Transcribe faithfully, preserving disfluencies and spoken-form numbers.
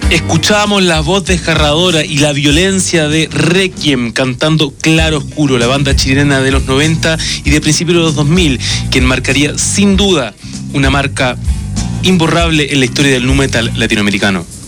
Escuchábamos la voz desgarradora y la violencia de Requiem cantando Claro Oscuro, la banda chilena de los noventa y de principios de los dos mil, quien marcaría sin duda una marca imborrable en la historia del nu metal latinoamericano.